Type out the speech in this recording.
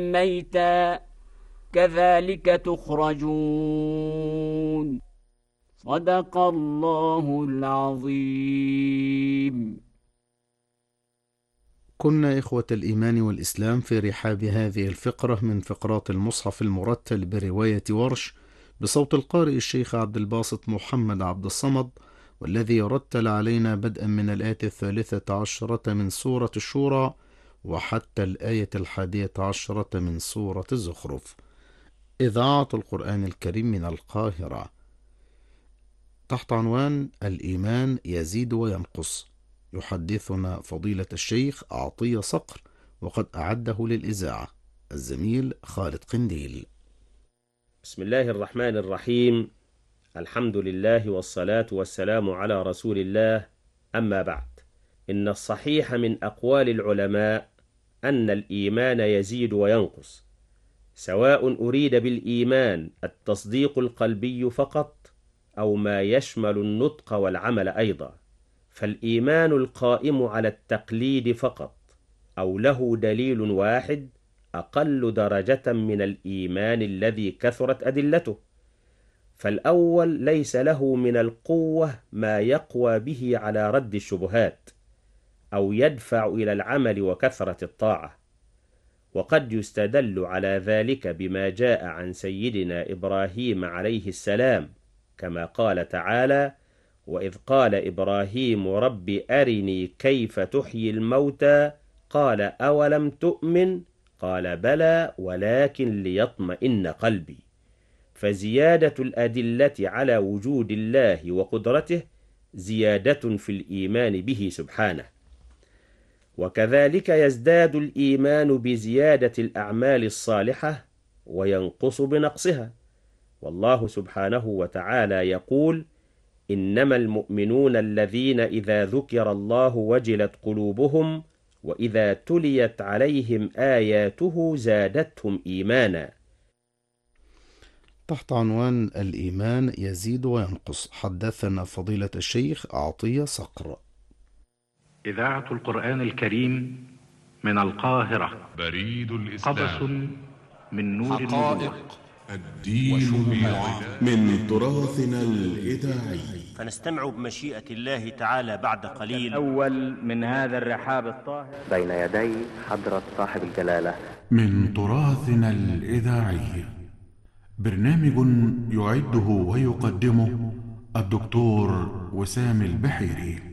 ميتا كذلك تخرجون. صدق الله العظيم. كنا إخوة الإيمان والإسلام في رحاب هذه الفقرة من فقرات المصحف المرتل برواية ورش بصوت القارئ الشيخ عبد الباسط محمد عبد الصمد، والذي رتل علينا بدءا من الآية 13 من سورة الشورى وحتى الآية 11 من سورة الزخرف. إذاعة القرآن الكريم من القاهرة، تحت عنوان الإيمان يزيد وينقص. يحدثنا فضيلة الشيخ عطية صقر، وقد أعده للإذاعة الزميل خالد قنديل. بسم الله الرحمن الرحيم. الحمد لله والصلاة والسلام على رسول الله. أما بعد، إن الصحيح من أقوال العلماء أن الإيمان يزيد وينقص، سواء أريد بالإيمان التصديق القلبي فقط أو ما يشمل النطق والعمل أيضا، فالإيمان القائم على التقليد فقط أو له دليل واحد أقل درجة من الإيمان الذي كثرت أدلته. فالأول ليس له من القوة ما يقوى به على رد الشبهات أو يدفع إلى العمل وكثرة الطاعة، وقد يستدل على ذلك بما جاء عن سيدنا إبراهيم عليه السلام، كما قال تعالى: وإذ قال إبراهيم رب أرني كيف تحيي الموتى قال أولم تؤمن قال بلى ولكن ليطمئن قلبي. فزيادة الأدلة على وجود الله وقدرته زيادة في الإيمان به سبحانه. وكذلك يزداد الإيمان بزيادة الأعمال الصالحة وينقص بنقصها، والله سبحانه وتعالى يقول: إنما المؤمنون الذين إذا ذكر الله وجلت قلوبهم وإذا تليت عليهم آياته زادتهم إيمانا. تحت عنوان الإيمان يزيد وينقص، حدثنا فضيلة الشيخ عطية صقر. إذاعة القرآن الكريم من القاهرة. بريد الإسلام. قبس من نور حقائق الدين من تراثنا الإذاعي. فنستمع بمشيئة الله تعالى بعد قليل الأول من هذا الرحاب الطاهر بين يدي حضرة صاحب الجلالة. من تراثنا الإذاعي، برنامج يعده ويقدمه الدكتور وسام البحيري.